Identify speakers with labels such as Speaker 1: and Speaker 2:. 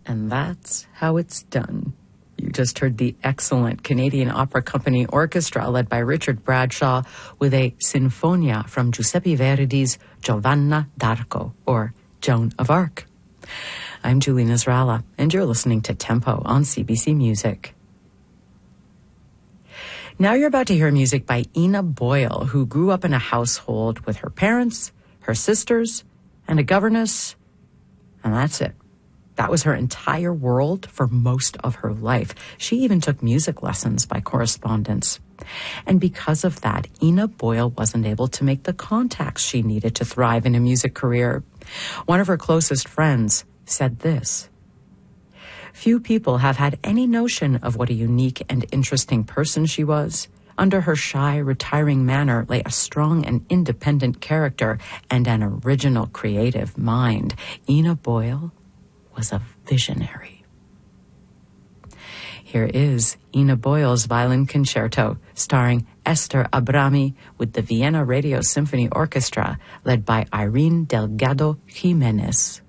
Speaker 1: And that's how it's done. You just heard the excellent Canadian Opera Company Orchestra led by Richard Bradshaw with a Sinfonia from Giuseppe Verdi's Giovanna d'Arco, or Joan of Arc. I'm Julie Nasrallah, and you're listening to Tempo on CBC Music. Now you're about to hear music by Ina Boyle, who grew up in a household with her parents, her sisters, and a governess, and that's it. That was her entire world for most of her life. She even took music lessons by correspondence. And because of that, Ina Boyle wasn't able to make the contacts she needed to thrive in a music career. One of her closest friends said this: "Few people have had any notion of what a unique and interesting person she was. Under her shy, retiring manner lay a strong and independent character and an original creative mind. Ina Boyle was a visionary." Here is Ina Boyle's Violin Concerto, starring Esther Abrami with the Vienna Radio Symphony Orchestra, led by Irene Delgado Jimenez.